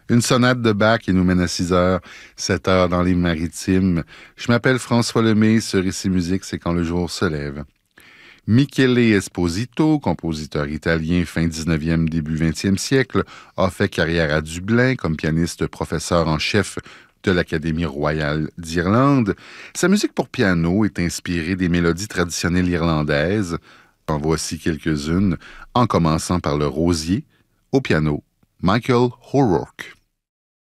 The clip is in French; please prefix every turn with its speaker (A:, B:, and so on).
A: Une sonate de Bach qui nous mène à 6 heures, 7 heures dans les maritimes. Je m'appelle François Lemay, sur Ici Musique, c'est quand le jour se lève. Michele Esposito, compositeur italien fin 19e, début 20e siècle, a fait carrière à Dublin comme pianiste professeur en chef de l'Académie royale d'Irlande. Sa musique pour piano est inspirée des mélodies traditionnelles irlandaises. En voici quelques-unes, en commençant par le rosier, au piano, Michael O'Rourke.